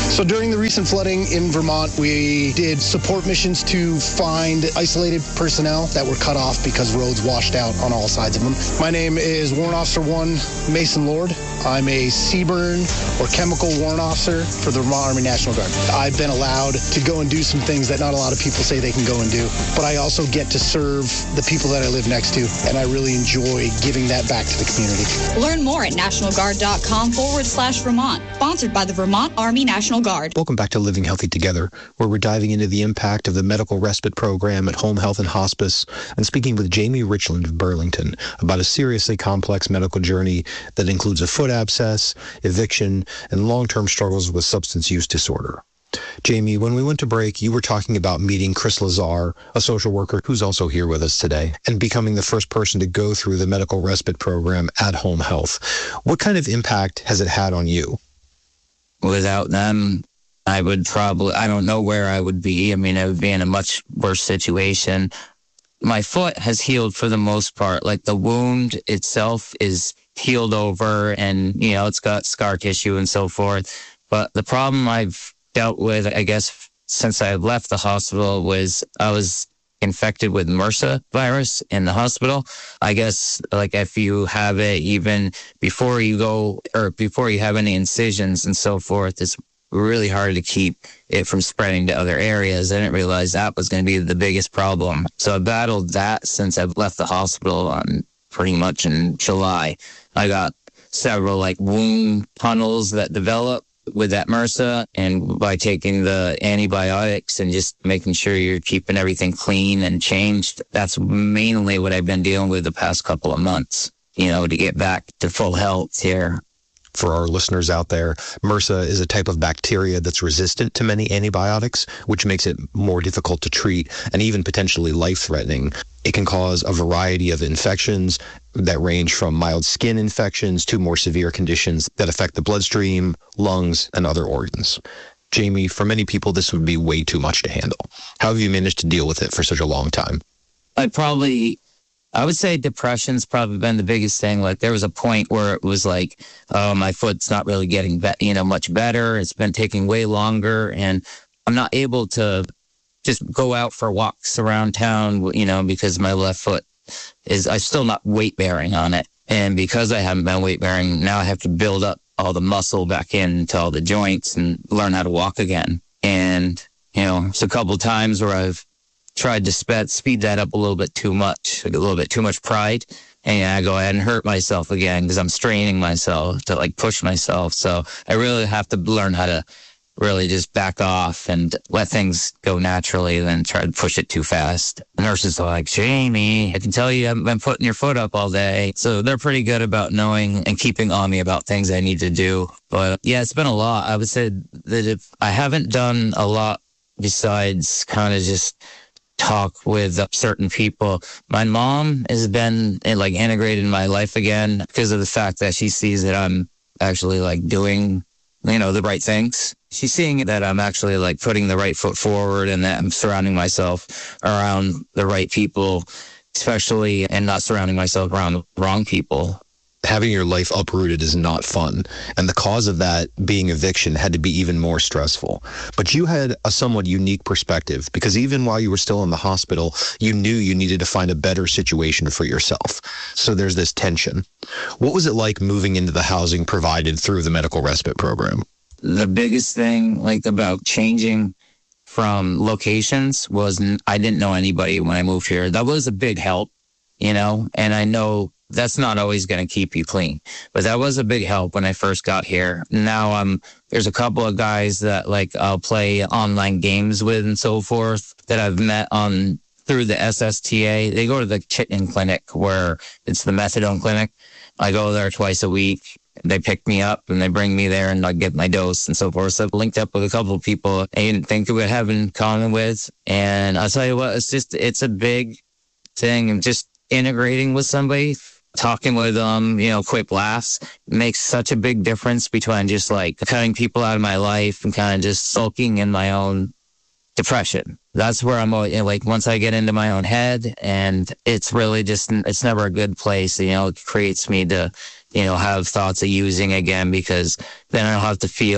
So during the recent flooding in Vermont, we did support missions to find isolated personnel that were cut off because roads washed out on all sides of them. My name is Warrant Officer 1 Mason Lord. I'm a CBRN or chemical warrant officer for the Vermont Army National Guard. I've been allowed to go and do some things that not a lot of people say they can go and do, but I also get to serve the people that I live next to, and I really enjoy giving that back to the community. Learn more at nationalguard.com/Vermont. Sponsored by the Vermont Army National Guard. Welcome back to Living Healthy Together, where we're diving into the impact of the medical respite program at Home Health and Hospice and speaking with Jamie Richland of Burlington about a seriously complex medical journey that includes a foot abscess, eviction, and long-term struggles with substance use disorder. Jamie, when we went to break, you were talking about meeting Chris Lazar, a social worker who's also here with us today, and becoming the first person to go through the medical respite program at Home Health. What kind of impact has it had on you? Without them, I don't know where I would be. I mean, I would be in a much worse situation. My foot has healed for the most part. Like, the wound itself is healed over and, it's got scar tissue and so forth. But the problem I've dealt with, I guess, since I left the hospital was I was infected with MRSA virus in the hospital. I guess, like, if you have it even before you go or before you have any incisions and so forth, it's really hard to keep it from spreading to other areas. I didn't realize that was going to be the biggest problem. So I battled that since I've left the hospital pretty much in July. I got several wound tunnels that developed with that MRSA, and by taking the antibiotics and just making sure you're keeping everything clean and changed, that's mainly what I've been dealing with the past couple of months, to get back to full health here. For our listeners out there, MRSA is a type of bacteria that's resistant to many antibiotics, which makes it more difficult to treat and even potentially life-threatening. It can cause a variety of infections that range from mild skin infections to more severe conditions that affect the bloodstream, lungs, and other organs. Jamie, for many people, this would be way too much to handle. How have you managed to deal with it for such a long time? I would say depression's probably been the biggest thing. Like, there was a point where it was like, oh, my foot's not really getting much better. It's been taking way longer, and I'm not able to just go out for walks around town, because my left foot I'm still not weight bearing on it. And because I haven't been weight bearing, now I have to build up all the muscle back into all the joints and learn how to walk again. And, it's a couple of times where I've tried to speed that up a little bit too much pride. And I go ahead and hurt myself again because I'm straining myself to push myself. So I really have to learn how to really just back off and let things go naturally than try to push it too fast. The nurses are like, Jamie, I can tell you haven't been putting your foot up all day. So they're pretty good about knowing and keeping on me about things I need to do. But yeah, it's been a lot. I would say that if I haven't done a lot besides kind of just talk with certain people. My mom has been integrated in my life again because of the fact that she sees that I'm actually doing, the right things. She's seeing that I'm actually putting the right foot forward and that I'm surrounding myself around the right people, especially, and not surrounding myself around the wrong people. Having your life uprooted is not fun, and the cause of that being eviction had to be even more stressful. But you had a somewhat unique perspective, because even while you were still in the hospital, you knew you needed to find a better situation for yourself. So there's this tension. What was it like moving into the housing provided through the medical respite program? The biggest thing about changing from locations was I didn't know anybody when I moved here. That was a big help, and I know that's not always going to keep you clean. But that was a big help when I first got here. Now there's a couple of guys that I'll play online games with and so forth that I've met through the SSTA. They go to the Chittenden Clinic, where it's the methadone clinic. I go there twice a week. They pick me up and they bring me there and I get my dose and so forth. So I've linked up with a couple of people I didn't think I would have in common with. And I'll tell you what, it's a big thing. And just integrating with somebody, talking with them, quick laughs makes such a big difference between just cutting people out of my life and kind of just sulking in my own depression. That's where I'm once I get into my own head, and it's really it's never a good place. It creates me to, have thoughts of using again, because then I don't have to feel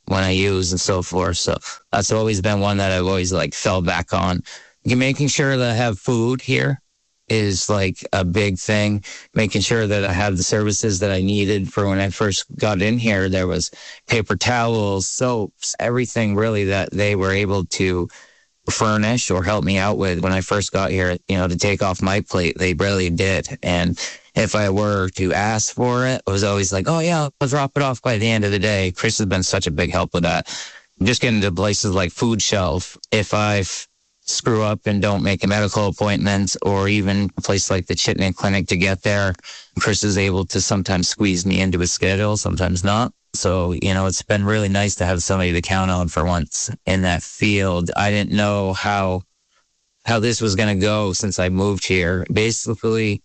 when I use and so forth. So that's always been one that I've always like fell back on. Making sure that I have food here is like a big thing. Making sure that I have the services that I needed for when I first got in here. There was paper towels, soaps, everything really that they were able to furnish or help me out with when I first got here, to take off my plate. They really did. And if I were to ask for it, it was always like, oh yeah, I'll drop it off by the end of the day. Chris has been such a big help with that. Just getting to places like Food Shelf. If I screw up and don't make a medical appointment, or even a place like the Chittenden Clinic to get there, Chris is able to sometimes squeeze me into his schedule, sometimes not. So, it's been really nice to have somebody to count on for once in that field. I didn't know how this was going to go since I moved here. Basically,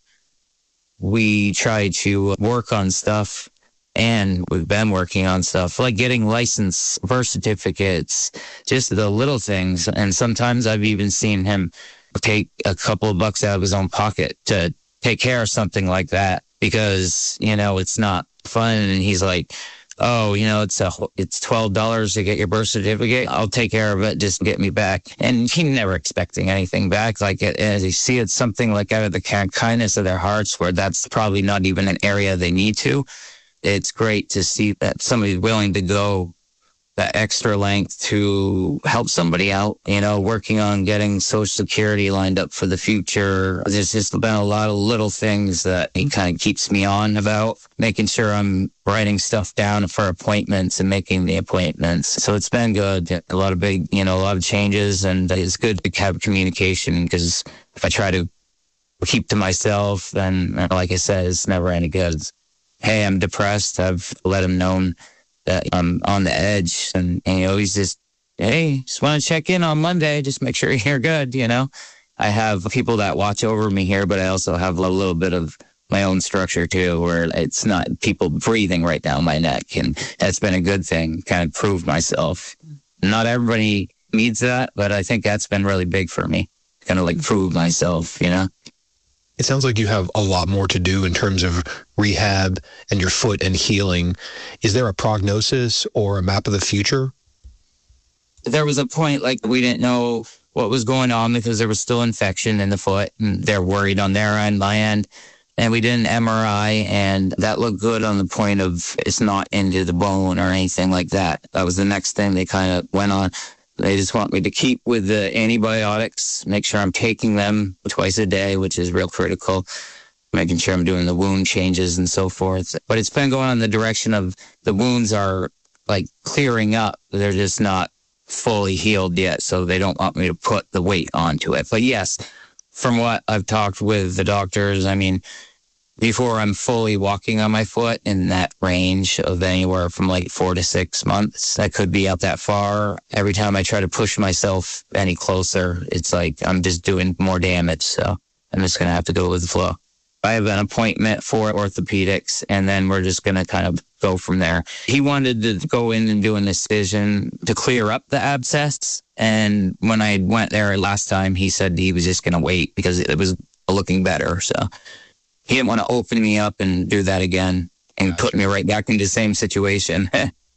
we tried to work on stuff, and we've been working on stuff like getting license, birth certificates, just the little things. And sometimes I've even seen him take a couple of bucks out of his own pocket to take care of something like that because, it's not fun. And he's like, oh, it's $12 to get your birth certificate. I'll take care of it. Just get me back. And he never expecting anything back. Like, as you see, it's something like out of the kindness of their hearts, where that's probably not even an area they need to. It's great to see that somebody's willing to go that extra length to help somebody out, working on getting Social Security lined up for the future. There's just been a lot of little things that he kind of keeps me on about, making sure I'm writing stuff down for appointments and making the appointments. So it's been good. A lot of a lot of changes, and it's good to have communication, because if I try to keep to myself, then, like I said, it's never any good. Hey, I'm depressed. I've let him know that I'm on the edge, and he's just, hey, just want to check in on Monday. Just make sure you're good. I have people that watch over me here, but I also have a little bit of my own structure too, where it's not people breathing right down my neck. And that's been a good thing, kind of proved myself. Not everybody needs that, but I think that's been really big for me, kind of like prove myself, It sounds like you have a lot more to do in terms of rehab and your foot and healing. Is there a prognosis or a map of the future? There was a point like we didn't know what was going on because there was still infection in the foot, and they're worried on their end, my end. And we did an MRI, and that looked good on the point of it's not into the bone or anything like that. That was the next thing they kind of went on. They just want me to keep with the antibiotics, make sure I'm taking them twice a day, which is real critical, making sure I'm doing the wound changes and so forth. But it's been going in the direction of the wounds are like clearing up. They're just not fully healed yet, so they don't want me to put the weight onto it. But yes, from what I've talked with the doctors, before I'm fully walking on my foot, in that range of anywhere from like 4 to 6 months. I could be out that far. Every time I try to push myself any closer, it's like I'm just doing more damage. So I'm just going to have to go with the flow. I have an appointment for orthopedics, and then we're just going to kind of go from there. He wanted to go in and do an incision to clear up the abscess. And when I went there last time, he said he was just going to wait because it was looking better. So he didn't want to open me up and do that again and put me right back into the same situation.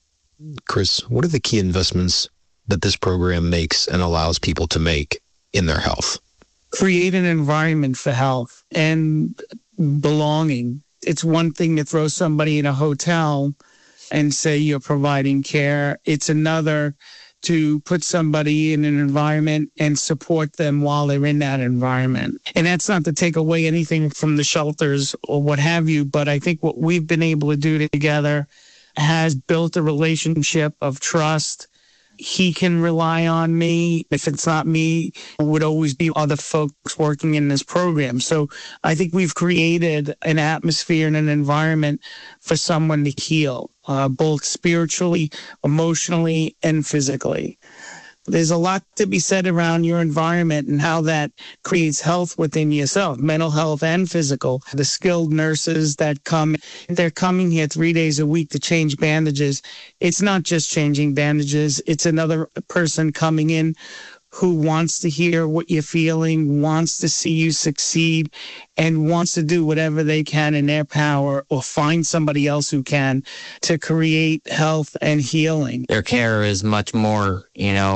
Chris, what are the key investments that this program makes and allows people to make in their health? Create an environment for health and belonging. It's one thing to throw somebody in a hotel and say you're providing care. It's another to put somebody in an environment and support them while they're in that environment. And that's not to take away anything from the shelters or what have you, but I think what we've been able to do together has built a relationship of trust. He can rely on me. If it's not me, it would always be other folks working in this program. So I think we've created an atmosphere and an environment for someone to heal, both spiritually, emotionally, and physically. There's a lot to be said around your environment and how that creates health within yourself, mental health and physical. The skilled nurses that come, they're coming here 3 days a week to change bandages. It's not just changing bandages. It's another person coming in who wants to hear what you're feeling, wants to see you succeed, and wants to do whatever they can in their power or find somebody else who can to create health and healing. Their care is much more,